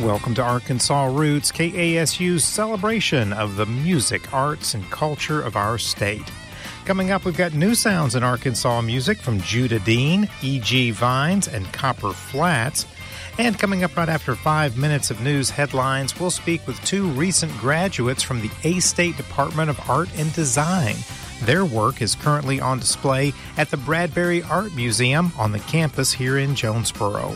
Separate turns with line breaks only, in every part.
Welcome to Arkansas Roots, KASU's celebration of the music, arts, and culture of our state. Coming up, we've got new sounds in Arkansas music from Judah Dean, E.G. Vines, and Copper Flats. And coming up right after 5 minutes of news headlines, we'll speak with two recent graduates from the A-State Department of Art and Design. Their work is currently on display at the Bradbury Art Museum on the campus here in Jonesboro.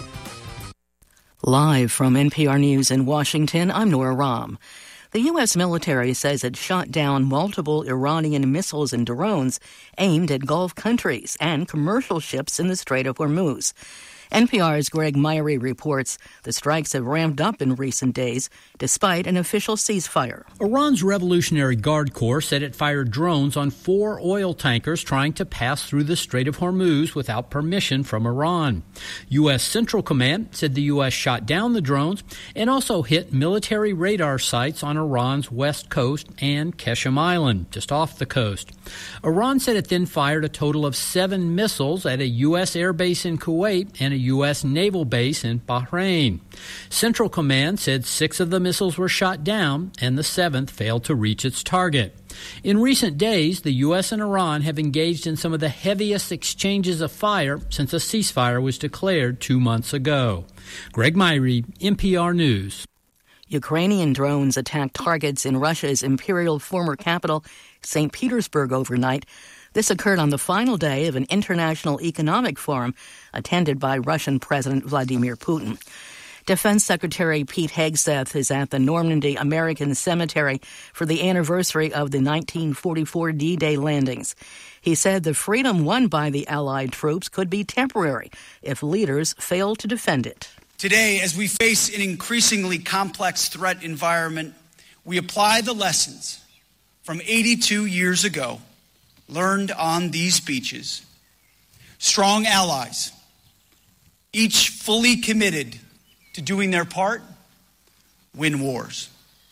Live from NPR News in Washington, I'm Nora Rahm. The U.S. military says it shot down multiple Iranian missiles and drones aimed at Gulf countries and commercial ships in the Strait of Hormuz. NPR's Greg Myrie reports the strikes have ramped up in recent days despite an official ceasefire.
Iran's Revolutionary Guard Corps said it fired drones on 4 oil tankers trying to pass through the Strait of Hormuz without permission from Iran. U.S. Central Command said the U.S. shot down the drones and also hit military radar sites on Iran's west coast and Qeshm Island, just off the coast. Iran said it then fired a total of 7 missiles at a U.S. airbase in Kuwait and a U.S. naval base in Bahrain. Central Command said 6 of the missiles were shot down and the 7th failed to reach its target. In recent days, the U.S. and Iran have engaged in some of the heaviest exchanges of fire since a ceasefire was declared 2 months ago. Greg Myrie, NPR News.
Ukrainian drones attacked targets in Russia's imperial former capital, St. Petersburg, overnight. This occurred on the final day of an international economic forum attended by Russian President Vladimir Putin. Defense Secretary Pete Hegseth is at the Normandy American Cemetery for the anniversary of the 1944 D-Day landings. He said the freedom won by the Allied troops could be temporary if leaders fail to defend it.
Today, as we face an increasingly complex threat environment, we apply the lessons from 82 years ago learned on these beaches. Strong allies, each fully committed to doing their part, win wars.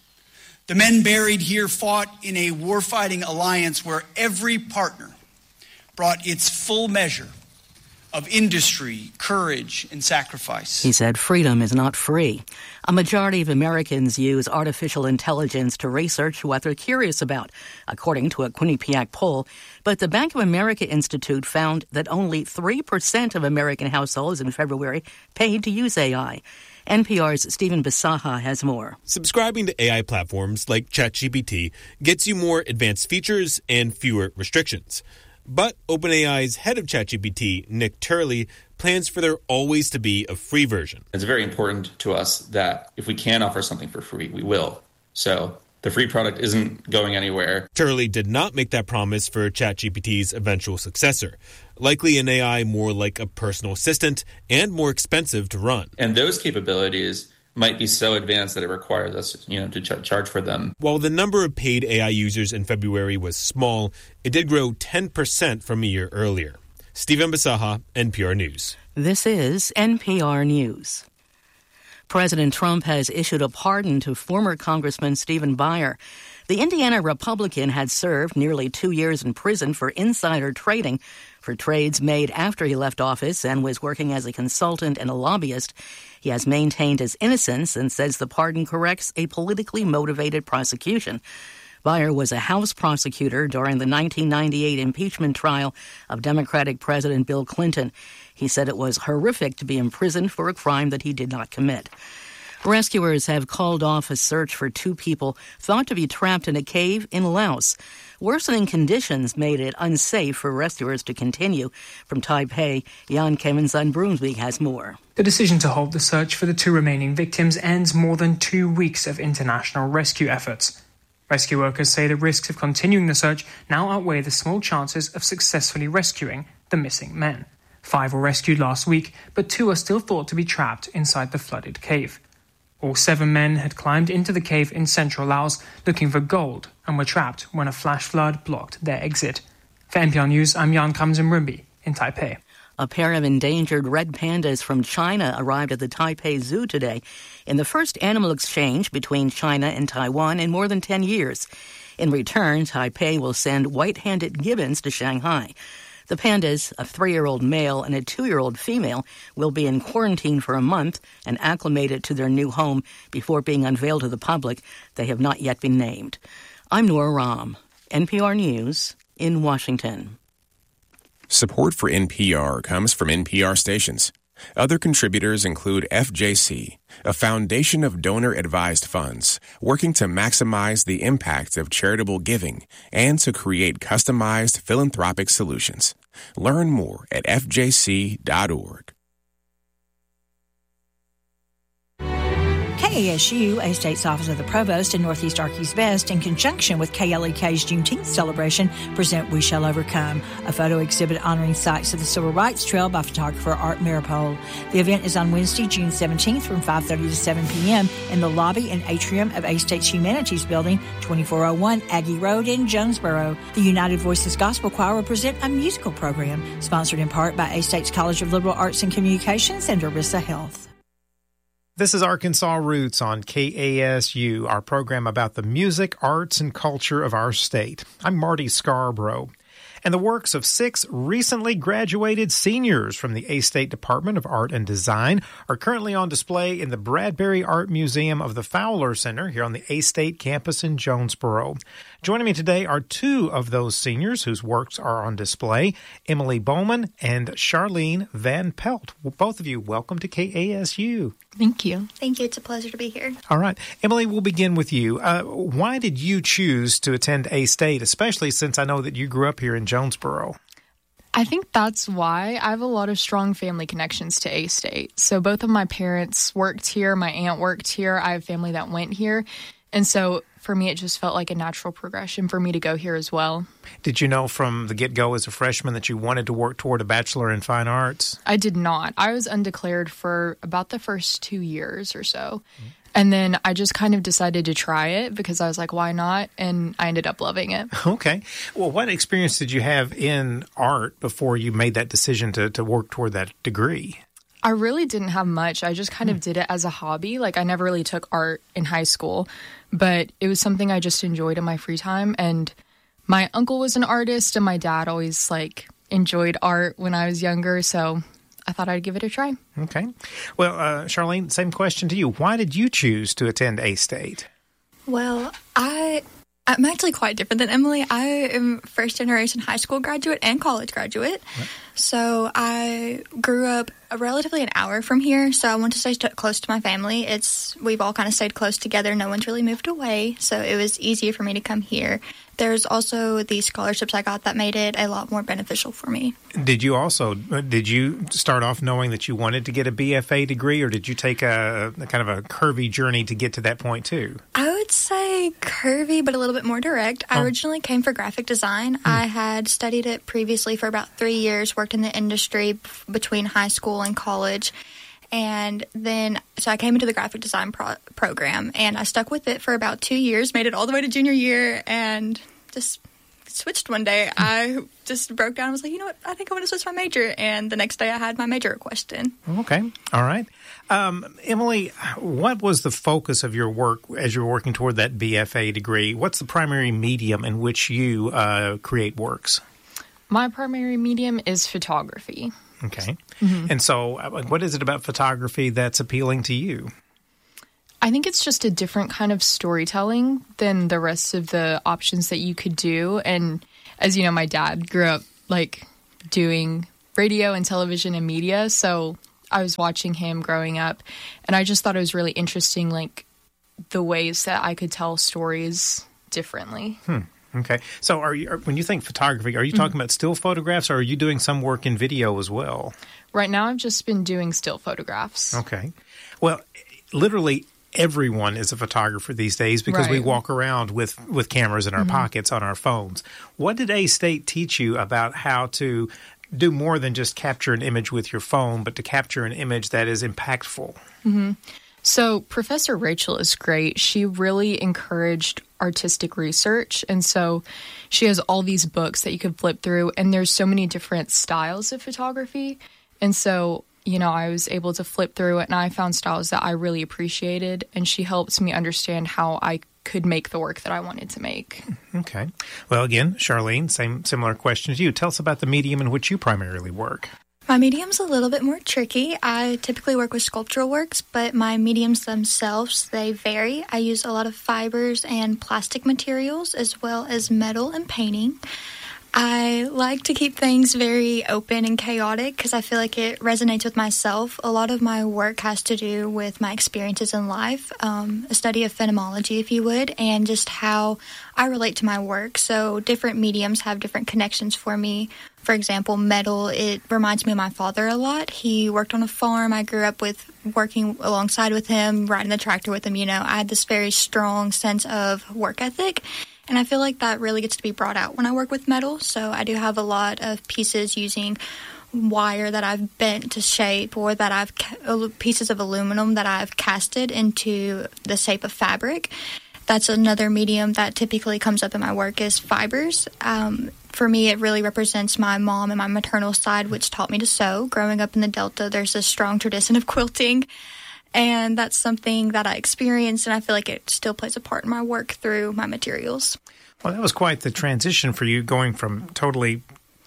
The men buried here fought in a warfighting alliance where every partner brought its full measure of industry, courage, and sacrifice.
He said freedom is not free. A majority of Americans use artificial intelligence to research what they're curious about, according to a Quinnipiac poll. But the Bank of America Institute found that only 3% of American households in February paid to use AI. NPR's Stephen Bisaha has more.
Subscribing to AI platforms like ChatGPT gets you more advanced features and fewer restrictions. But OpenAI's head of ChatGPT, Nick Turley, plans for there always to be a free version.
It's very important to us that if we can offer something for free, we will. So the free product isn't going anywhere.
Turley did not make that promise for ChatGPT's eventual successor, likely an AI more like a personal assistant and more expensive to run.
And those capabilities might be so advanced that it requires us, to charge for them.
While the number of paid AI users in February was small, it did grow 10% from a year earlier. Stephen Bisaha, NPR News.
This is NPR News. President Trump has issued a pardon to former Congressman Stephen Buyer. The Indiana Republican had served nearly 2 years in prison for insider trading for trades made after he left office and was working as a consultant and a lobbyist. He has maintained his innocence and says the pardon corrects a politically motivated prosecution. Buyer was a House prosecutor during the 1998 impeachment trial of Democratic President Bill Clinton. He said it was horrific to be imprisoned for a crime that he did not commit. Rescuers have called off a search for 2 people thought to be trapped in a cave in Laos. Worsening conditions made it unsafe for rescuers to continue. From Taipei, Jan Kemensan Brunswick has more.
The decision to halt the search for the 2 remaining victims ends more than 2 weeks of international rescue efforts. Rescue workers say the risks of continuing the search now outweigh the small chances of successfully rescuing the missing men. 5 were rescued last week, but 2 are still thought to be trapped inside the flooded cave. All 7 men had climbed into the cave in central Laos looking for gold and were trapped when a flash flood blocked their exit. For NPR News, I'm Jan Kamzimrimbi in Taipei.
A pair of endangered red pandas from China arrived at the Taipei Zoo today in the first animal exchange between China and Taiwan in more than 10 years. In return, Taipei will send white-handed gibbons to Shanghai. The pandas, a 3-year-old male and a 2-year-old female, will be in quarantine for a month and acclimated to their new home before being unveiled to the public. They have not yet been named. I'm Nora Rahm, NPR News in Washington.
Support for NPR comes from NPR stations. Other contributors include FJC, a foundation of donor-advised funds working to maximize the impact of charitable giving and to create customized philanthropic solutions. Learn more at fjc.org.
KASU, A-State's Office of the Provost and Northeast Arkansas Best, in conjunction with KLEK's Juneteenth celebration, present We Shall Overcome, a photo exhibit honoring sites of the Civil Rights Trail by photographer Art Maripole. The event is on Wednesday, June 17th from 5:30 to 7 p.m. in the lobby and atrium of A-State's Humanities Building, 2401 Aggie Road in Jonesboro. The United Voices Gospel Choir will present a musical program, sponsored in part by A-State's College of Liberal Arts and Communications and Arisa Health.
This is Arkansas Roots on KASU, our program about the music, arts, and culture of our state. I'm Marty Scarborough. And the works of 6 recently graduated seniors from the A-State Department of Art and Design are currently on display in the Bradbury Art Museum of the Fowler Center here on the A-State campus in Jonesboro. Joining me today are 2 of those seniors whose works are on display, Emily Bowman and Charlene Van Pelt. Well, both of you, welcome to KASU.
Thank you.
Thank you. It's a pleasure to be here.
All right. Emily, we'll begin with you. Why did you choose to attend A-State, especially since I know that you grew up here in Jonesboro?
I think that's why. I have a lot of strong family connections to A-State. So both of my parents worked here. My aunt worked here. I have family that went here. And so for me, it just felt like a natural progression for me to go here as well. Did you know from the get-go as a freshman that you wanted to work toward a Bachelor in Fine Arts? I did not. I was undeclared for about the first 2 years or so. And then I just kind of decided to try it because I was like, why not? And I ended up loving it. Okay. Well, what experience did you have in art before you made that decision to work toward that degree? I really didn't have much. I just kind of did it as a hobby. Like, I never really took art in high school, but it was something I just enjoyed in my free time. And my uncle was an artist, and my dad always, enjoyed art when I was younger, so I thought I'd give it a try. Okay. Well, Charlene, same question to you. Why did you choose to attend A-State?
Well, I'm actually quite different than Emily. I am first-generation high school graduate and college graduate. Right. So I grew up relatively an hour from here, so I wanted to stay close to my family. We've all kind of stayed close together. No one's really moved away, so it was easier for me to come here. There's also the scholarships I got that made it a lot more beneficial for me. Did you start off knowing that you wanted to get a BFA degree, or did you take a kind of a curvy journey to get to that point too? I would say curvy, but a little bit more direct. I originally came for graphic design. I had studied it previously for about 3 years, worked in the industry between high school and college. And then, so I came into the graphic design program, and I stuck with it for about 2 years, made it all the way to junior year, and just switched one day. I just broke down and was like, you know what, I think I want to switch my major. And the next day I had my major request in. Okay. All right. Emily, what was the focus of your work as you were working toward that BFA degree? What's the primary medium in which you create works? My primary medium is photography. Okay. Mm-hmm. And so what is it about photography that's appealing to you? I think it's just a different kind of storytelling than the rest of the options that you could do. And as you know, my dad grew up doing radio and television and media. So I was watching him growing up, and I just thought it was really interesting, the ways that I could tell stories differently. Okay. So when you think photography, are you talking about still photographs, or are you doing some work in video as well? Right now, I've just been doing still photographs. Okay. Well, literally everyone is a photographer these days because we walk around with cameras in our pockets on our phones. What did A-State teach you about how to do more than just capture an image with your phone, but to capture an image that is impactful? Mm-hmm. So Professor Rachel is great. She really encouraged artistic research, and so she has all these books that you could flip through, and there's so many different styles of photography. And so, I was able to flip through it, and I found styles that I really appreciated, and she helped me understand how I
could make the work that I wanted to make.
Okay. Well, again, Charlene, similar question to you. Tell us about the medium in which you primarily work.
My medium's a little bit more tricky. I typically work with sculptural works, but my mediums themselves, they vary. I use a lot of fibers and plastic materials as well as metal and painting. I like to keep things very open and chaotic because I feel like it resonates with myself. A lot of my work has to do with my experiences in life, a study of phenomenology, if you would, and just how I relate to my work. So different mediums have different connections for me. For example, metal, it reminds me of my father a lot. He worked on a farm. I grew up with working alongside with him, riding the tractor with him. I had this very strong sense of work ethic. And I feel like that really gets to be brought out when I work with metal. So I do have a lot of pieces using wire that I've bent to shape, or that pieces of aluminum that I've casted into the shape of fabric. That's another medium that typically comes up in my work is fibers. For me, it really represents my mom and my maternal side, which taught me to sew. Growing up in the Delta, there's a strong tradition of quilting. And that's something that I experienced, and I feel like it still plays a part in my work through my materials.
Well, that was quite the transition for you, going from totally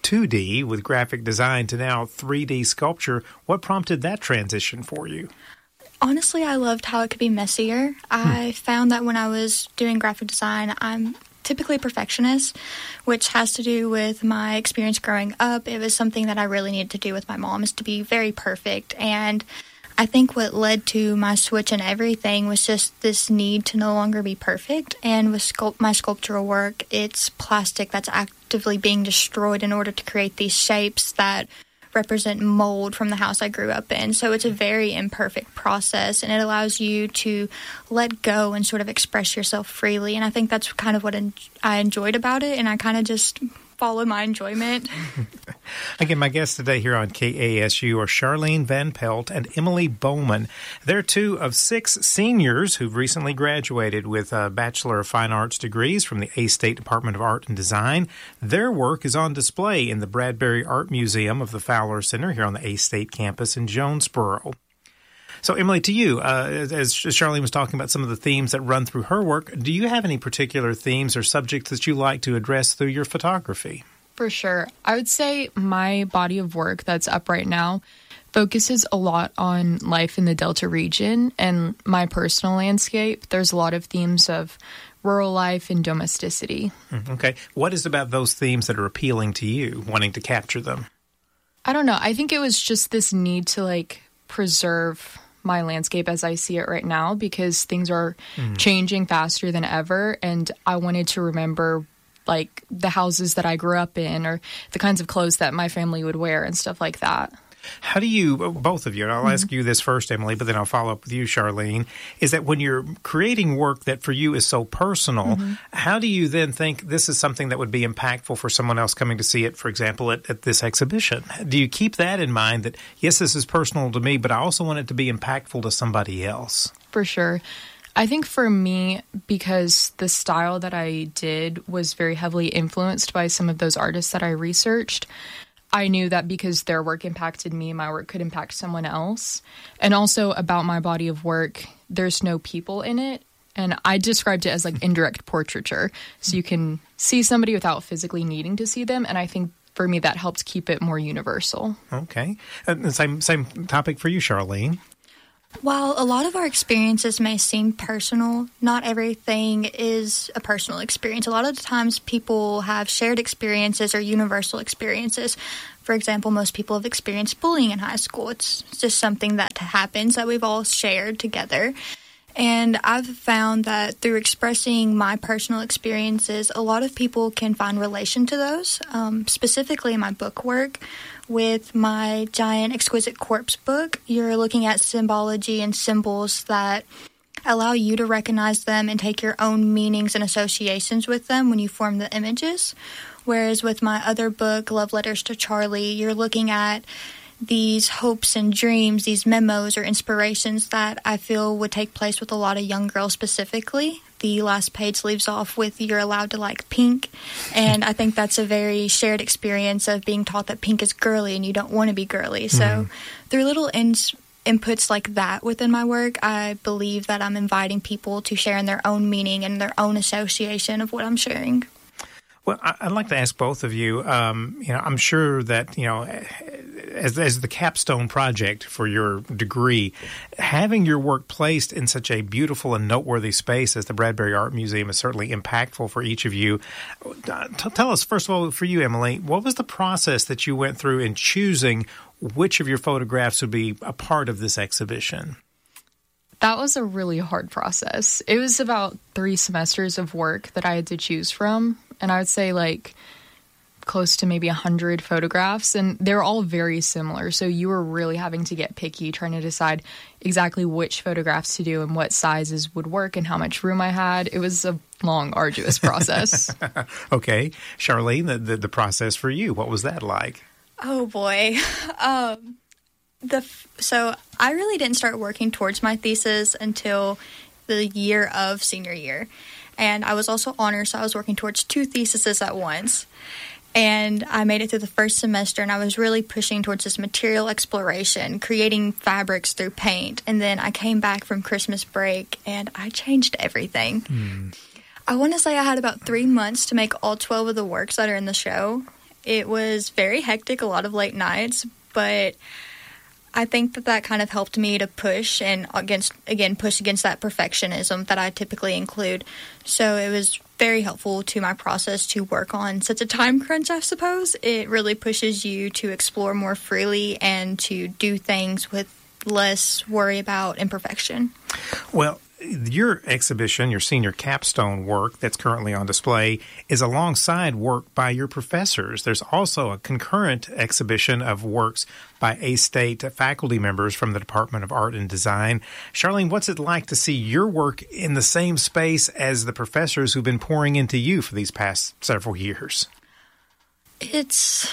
2D with graphic design to now 3D sculpture. What prompted that transition for you?
Honestly, I loved how it could be messier. I found that when I was doing graphic design, I'm typically a perfectionist, which has to do with my experience growing up. It was something that I really needed to do with my mom, is to be very perfect. And I think what led to my switch and everything was just this need to no longer be perfect. And with my sculptural work, it's plastic that's actively being destroyed in order to create these shapes that represent mold from the house I grew up in. So it's a very imperfect process, and it allows you to let go and sort of express yourself freely. And I think that's kind of what I enjoyed about it, and I kind of just followed my enjoyment.
Again, my guests today here on KASU are Charlene Van Pelt and Emily Bowman. They're two of 6 seniors who've recently graduated with a Bachelor of Fine Arts degrees from the A-State Department of Art and Design. Their work is on display in the Bradbury Art Museum of the Fowler Center here on the A-State campus in Jonesboro. So, Emily, to you, as Charlene was talking about some of the themes that run through her work, do you have any particular themes or subjects that you like to address through your photography?
For sure. I would say my body of work that's up right now focuses a lot on life in the Delta region and my personal landscape. There's a lot of themes of rural life and domesticity.
Okay. What is about those themes that are appealing to you, wanting to capture them?
I don't know. I think it was just this need to, preserve my landscape as I see it right now, because things are changing faster than ever, and I wanted to remember the houses that I grew up in, or the kinds of clothes that my family would wear and stuff like that.
How do you, both of you, and I'll ask you this first, Emily, but then I'll follow up with you, Charlene, is that when you're creating work that for you is so personal, how do you then think this is something that would be impactful for someone else coming to see it, for example, at this exhibition? Do you keep that in mind that, yes, this is personal to me, but I also want it to be impactful to somebody else?
For sure. I think for me, because the style that I did was very heavily influenced by some of those artists that I researched, I knew that because their work impacted me, my work could impact someone else. And also about my body of work, there's no people in it. And I described it as indirect portraiture. So you can see somebody without physically needing to see them. And I think for me, that helped keep it more universal.
Okay. Same topic for you, Charlene.
While a lot of our experiences may seem personal, not everything is a personal experience. A lot of the times people have shared experiences or universal experiences. For example, most people have experienced bullying in high school. It's just something that happens that we've all shared together. And I've found that through expressing my personal experiences, a lot of people can find relation to those, specifically in my book work. With my giant exquisite corpse book, you're looking at symbology and symbols that allow you to recognize them and take your own meanings and associations with them when you form the images. Whereas with my other book, Love Letters to Charlie, you're looking at these hopes and dreams, these memos or inspirations that I feel would take place with a lot of young girls specifically. The last page leaves off with, you're allowed to like pink. And I think that's a very shared experience of being taught that pink is girly and you don't want to be girly. So through little inputs like that within my work, I believe that I'm inviting people to share in their own meaning and their own association of what I'm sharing.
Well, I'd like to ask both of you, I'm sure that, as the capstone project for your degree, having your work placed in such a beautiful and noteworthy space as the Bradbury Art Museum is certainly impactful for each of you. Tell us, first of all, for you, Emily, what was the process that you went through in choosing which of your photographs would be a part of this exhibition?
That was a really hard process. It was about 3 semesters of work that I had to choose from, and I would say close to maybe 100 photographs, and they're all very similar. So you were really having to get picky, trying to decide exactly which photographs to do and what sizes would work and how much room I had. It was a long, arduous process.
Okay. Charlene, the process for you, what was that like?
Oh, boy. So I really didn't start working towards my thesis until the year of senior year. And I was also honors, so I was working towards 2 theses at once. And I made it through the first semester, and I was really pushing towards this material exploration, creating fabrics through paint. And then I came back from Christmas break, and I changed everything. I want to say I had about 3 months to make all 12 of the works that are in the show. It was very hectic, a lot of late nights, but I think that kind of helped me to push and push against that perfectionism that I typically include. So it was very helpful to my process to work on such a time crunch, I suppose. It really pushes you to explore more freely and to do things with less worry about imperfection.
Well, your exhibition, your senior capstone work that's currently on display, is alongside work by your professors. There's also a concurrent exhibition of works by A-State faculty members from the Department of Art and Design. Charlene, what's it like to see your work in the same space as the professors who've been pouring into you for these past several years?
It's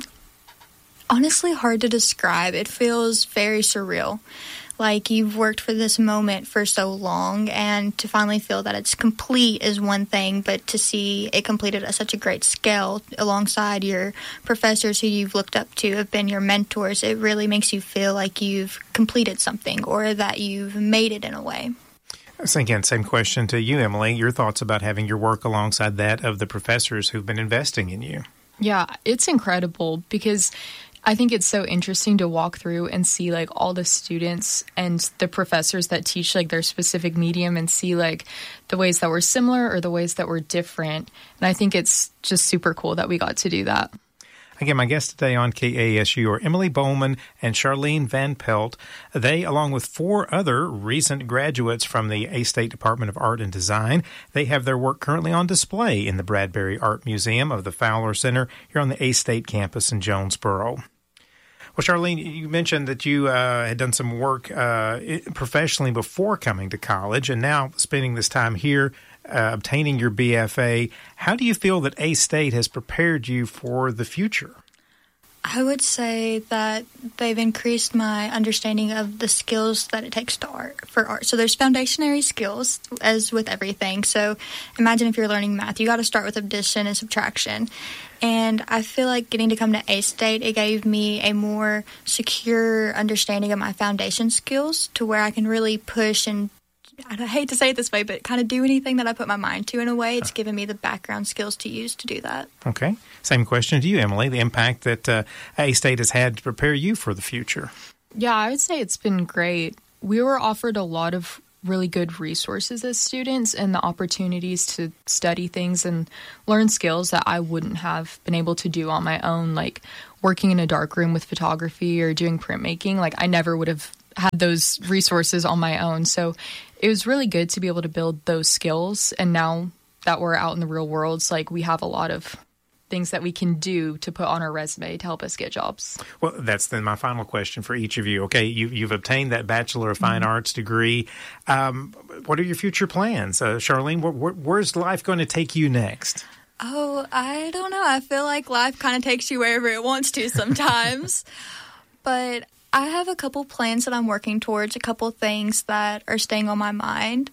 honestly hard to describe. It feels very surreal. Like you've worked for this moment for so long, and to finally feel that it's complete is one thing, but to see it completed at such a great scale alongside your professors who you've looked up to, have been your mentors, it really makes you feel like you've completed something or that you've made it in a way.
So again, same question to you, Emily. Your thoughts about having your work alongside that of the professors who've been investing in you?
Yeah, it's incredible because I think it's so interesting to walk through and see all the students and the professors that teach their specific medium and see the ways that were similar or the ways that were different. And I think it's just super cool that we got to do that.
Again, my guests today on KASU are Emily Bowman and Charlene Van Pelt. They, along with 4 other recent graduates from the A-State Department of Art and Design, they have their work currently on display in the Bradbury Art Museum of the Fowler Center here on the A-State campus in Jonesboro. Well, Charlene, you mentioned that you had done some work professionally before coming to college and now spending this time here obtaining your BFA. How do you feel that A-State has prepared you for the future?
I would say that they've increased my understanding of the skills that it takes for art. So there's foundationary skills, as with everything. So imagine if you're learning math, you got to start with addition and subtraction. And I feel like getting to come to A-State, it gave me a more secure understanding of my foundation skills to where I can really push and, I hate to say it this way, but kind of do anything that I put my mind to in a way. It's given me the background skills to use to do that.
Okay. Same question to you, Emily, the impact that A-State has had to prepare you for the future.
Yeah, I would say it's been great. We were offered a lot of really good resources as students and the opportunities to study things and learn skills that I wouldn't have been able to do on my own, like working in a darkroom with photography or doing printmaking. I never would have had those resources on my own. So it was really good to be able to build those skills. And now that we're out in the real world, it's we have a lot of things that we can do to put on our resume to help us get jobs.
Well, that's then my final question for each of you. Okay, you've obtained that Bachelor of Fine Arts degree. What are your future plans? Charlene, where's life going to take you next?
Oh, I don't know. I feel like life kind of takes you wherever it wants to sometimes. But I have a couple plans that I'm working towards, a couple things that are staying on my mind.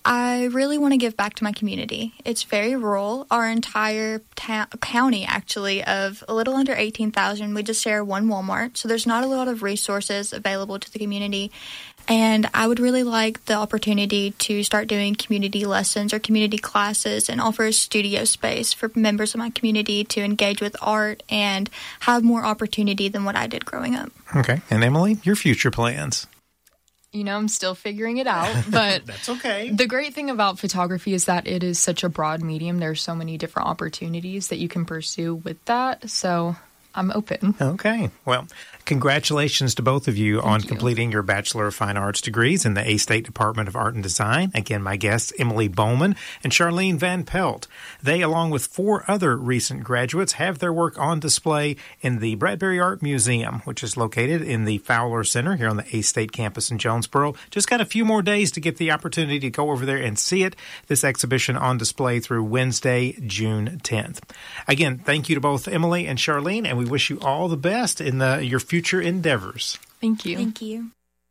I really want to give back to my community. It's very rural. Our entire county, actually, of a little under 18,000, we just share one Walmart, so there's not a lot of resources available to the community. And I would really like the opportunity to start doing community lessons or community classes and offer a studio space for members of my community to engage with art and have more opportunity than what I did growing up.
Okay. And Emily, your future plans?
You know, I'm still figuring it out, but
that's okay.
The great thing about photography is that it is such a broad medium. There's so many different opportunities that you can pursue with that. So I'm open.
Okay. Well, congratulations to both of you on completing your Bachelor of Fine Arts degrees in the A-State Department of Art and Design. Again, my guests, Emily Bowman and Charlene Van Pelt. They, along with 4 other recent graduates, have their work on display in the Bradbury Art Museum, which is located in the Fowler Center here on the A-State campus in Jonesboro. Just got a few more days to get the opportunity to go over there and see it. This exhibition on display through Wednesday, June 10th. Again, thank you to both Emily and Charlene, and we wish you all the best in your future endeavors.
Thank you.
Thank you.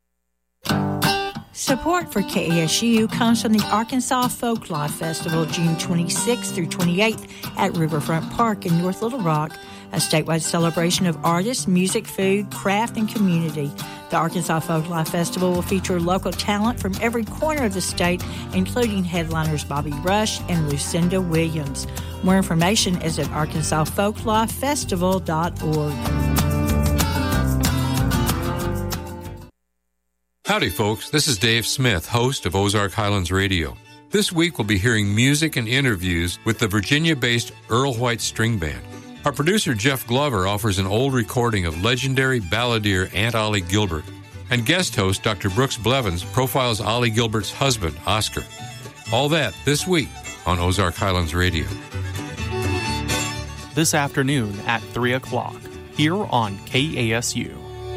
Support for KASU comes from the Arkansas Folklife Festival, June 26th through 28th at Riverfront Park in North Little Rock, a statewide celebration of artists, music, food, craft, and community. The Arkansas Folklife Festival will feature local talent from every corner of the state, including headliners Bobby Rush and Lucinda Williams. More information is at arkansasfolklifefestival.org.
Howdy, folks. This is Dave Smith, host of Ozark Highlands Radio. This week, we'll be hearing music and interviews with the Virginia-based Earl White String Band. Our producer, Jeff Glover, offers an old recording of legendary balladeer Aunt Ollie Gilbert. And guest host, Dr. Brooks Blevins, profiles Ollie Gilbert's husband, Oscar. All that this week on Ozark Highlands Radio.
This afternoon at 3 o'clock, here on KASU.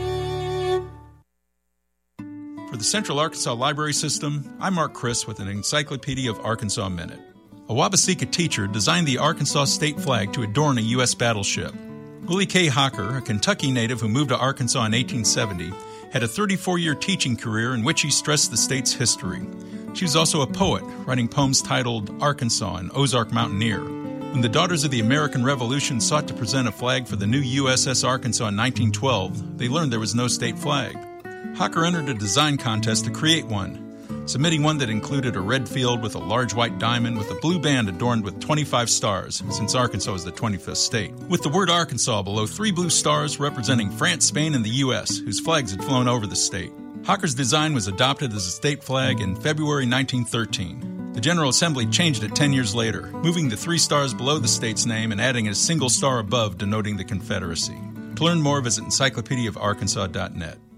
For the Central Arkansas Library System, I'm Mark Criss with an Encyclopedia of Arkansas Minute. A Wabaseka teacher designed the Arkansas state flag to adorn a U.S. battleship. Willie K. Hocker, a Kentucky native who moved to Arkansas in 1870, had a 34-year teaching career in which he stressed the state's history. She was also a poet, writing poems titled Arkansas and Ozark Mountaineer. When the Daughters of the American Revolution sought to present a flag for the new USS Arkansas in 1912, they learned there was no state flag. Hocker entered a design contest to create one, submitting one that included a red field with a large white diamond with a blue band adorned with 25 stars, since Arkansas is the 25th state, with the word Arkansas below 3 blue stars representing France, Spain, and the U.S., whose flags had flown over the state. Hocker's design was adopted as a state flag in February 1913. The General Assembly changed it 10 years later, moving the 3 stars below the state's name and adding a single star above denoting the Confederacy. To learn more, visit encyclopediaofarkansas.net.